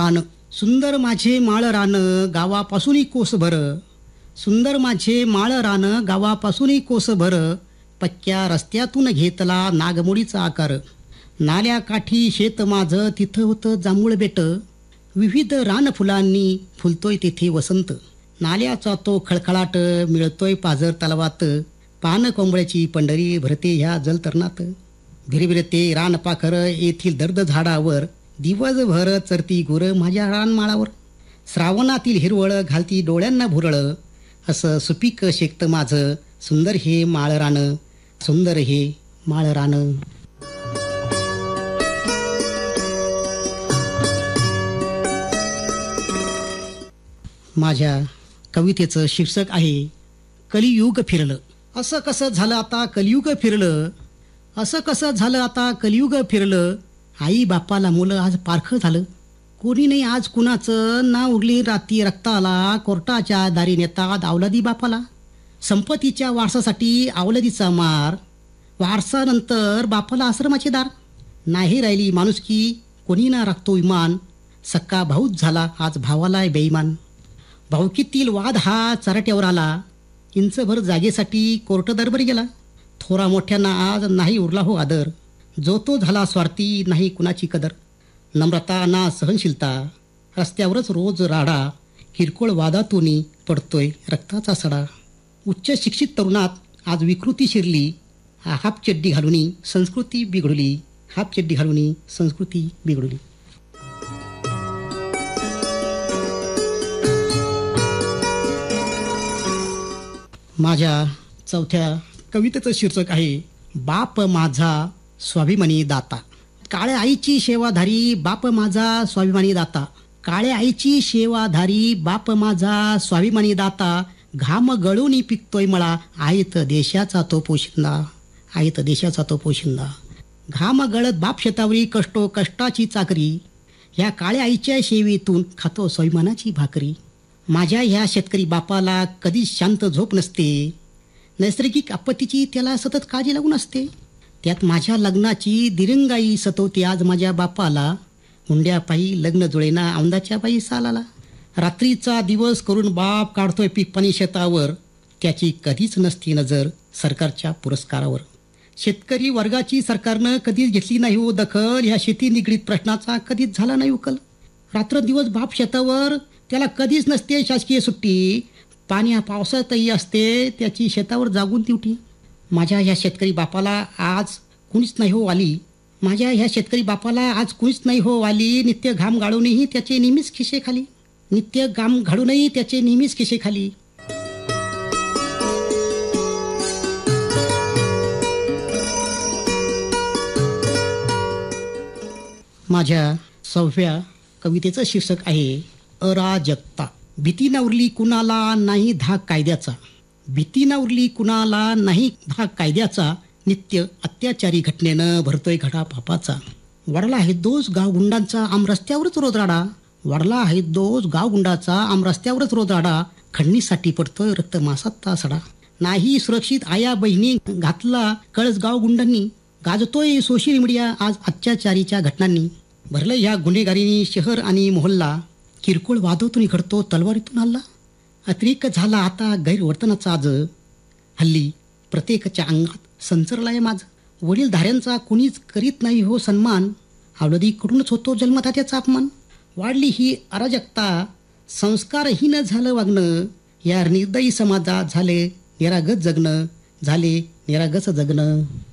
रान, सुंदर माझे माळ रान गावापासून कोस भर, सुंदर माझे माळ रान गावापासून कोस भर, पक्क्या रस्त्यातून घेतला नागमोडीचा आकार. नाल्या काठी शेत माझं तिथं होतं जांभूळ बेट, विविध रान फुलांनी फुलतोय तेथे वसंत. नाल्याचा तो खळखळाट मिळतोय पाझर तलावात, पान कोंबड्याची पंढरी भरते ह्या जलतरणात. भिरभिरते रानपाखर येथील दर्द झाडावर, दिवसभर चरती गुर माझ्या रानमाळावर. श्रावणातील हिरवळ घालती डोळ्यांना भुरळ, असं सुपीक शेकतं माझं सुंदर हे माळ रान, सुंदर हे माळ रान. माझ्या कवितेचं शीर्षक आहे कलियुग फिरलं. असं कसं झालं आता कलियुग फिरलं, असं कसं झालं आता कलियुग फिरलं. आई बापाला मुलं आज पारखं झालं, कोणी नाही आज कुणाचं ना उरली राती रक्ताला. कोर्टाच्या दारी नेतात अवलादी बापाला, संपत्तीच्या वारसासाठी अवलादीचा मार. वारसानंतर बापाला आश्रमाचे दार. नाही राहिली माणुसकी कोणी ना राखतो इमान, सक्का भाऊच झाला आज भावाला बेईमान. भाऊकीतील वाद हा चराट्यावर आला, इंचभर जागेसाठी कोर्ट दरबारी गेला. थोरा मोठ्यांना आज नाही उरला हो आदर, जो तो झाला स्वार्थी नाही कुणाची कदर. नम्रता ना सहनशीलता, रस्त्यावरच रोज राडा. किरकोळ वादातून पडतोय रक्ताचा सडा. उच्च शिक्षित तरुणात आज विकृती शिरली, हाफ चड्डी घालून संस्कृती बिघडली, हाफ चड्डी घालून संस्कृती बिघडली. माझ्या चौथ्या कवितेचं शीर्षक आहे बाप माझा स्वाभिमानी दाता. काळ्या आईची सेवाधारी बाप माझा स्वाभिमानी दाता. काळ्या आईची सेवाधारी बाप माझा स्वाभिमानी दाता. घाम गळून पिकतोय मळा, आहेत देशाचा तो पोशिंदा, आहेत देशाचा तो पोशिंदा. घाम गळत बाप शेतावरी कष्टो कष्टाची चाकरी, ह्या काळ्या आईच्या सेवेतून खातो स्वाभिमानाची भाकरी. माझ्या ह्या शेतकरी बापाला कधीच शांत झोप नसते, नैसर्गिक आपत्तीची त्याला सतत काळजी लागून असते. त्यात माझ्या लग्नाची दिरंगाई सतवते आज माझ्या बापाला. हुंड्यापायी लग्न जुळेना औंदाच्या बाई सालाला. रात्रीचा दिवस करून बाप काढतोय पीक पाणी शेतावर, त्याची कधीच नसती नजर सरकारच्या पुरस्कारावर. शेतकरी वर्गाची सरकारनं कधीच घेतली नाही हो दखल, ह्या शेती निगडीत प्रश्नाचा कधीच झाला नाही उकल. रात्र दिवस बाप शेतावर, त्याला कधीच नसते शासकीय सुट्टी. पाण्या पावसातही असते त्याची शेतावर जागून ड्युटी. माझ्या ह्या शेतकरी बापाला आज कुणीच नाही हो वाली, माझ्या ह्या शेतकरी बापाला आज कुणीच नाही हो वाली. नित्य घाम गाळूनही त्याचे नेहमीच खिशे खाली, नित्य घाम घालूनही त्याचे नेहमीच खिशे खाली. माझ्या 6व्या कवितेचं शीर्षक आहे अराजकता. भीती न उरली कुणाला नाही धाक कायद्याचा, भीती न उरली कुणाला नाही धाक कायद्याचा. नित्य अत्याचारी घटनेनं भरतोय घडा पापाचा. वाढला आहे दोष गाव गुंडांचा आम रस्त्यावरच रोज राडा, वाढला आहे दोष गाव गुंडाचा आम रस्त्यावरच रोज राडा. खंडणीसाठी पडतोय रक्त मासाचा सडा. नाही सुरक्षित आया बहिणी घातला कळस गाव गुंडांनी, गाजतोय सोशल मीडिया आज अत्याचारीच्या घटनांनी. भरलं ह्या गुन्हेगारीनी शहर आणि मोहल्ला, किरकोळ वादातून घडतो तलवारीतून हल्ला. अतिरेक झाला आता गैरवर्तनाचा आज, हल्ली प्रत्येकाच्या अंगात संचरलाय माझ. वडीलधाऱ्यांचा कुणीच करीत नाही हो सन्मान, अवलादीकडूनच होतो जन्मता त्याचा अपमान. वाढली ही अराजकता, संस्कारहीन झालं वागणं, या निर्दयी समाजात झाले निरागस जगणं, झाले निरागस जगणं.